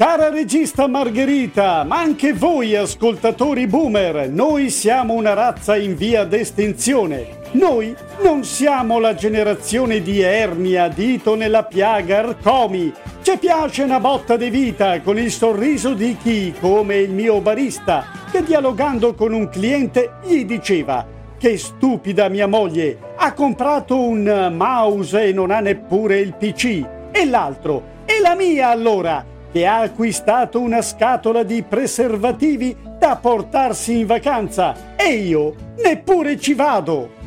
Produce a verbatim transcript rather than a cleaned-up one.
Cara regista Margherita, ma anche voi ascoltatori boomer, noi siamo una razza in via d'estinzione. Noi non siamo la generazione di Ernia, dito nella piaga Arcomi. Ci piace una botta di vita con il sorriso di chi, come il mio barista, che dialogando con un cliente gli diceva: che stupida mia moglie, ha comprato un mouse e non ha neppure il P C. E l'altro: e la mia allora, che ha acquistato una scatola di preservativi da portarsi in vacanza, e io neppure ci vado.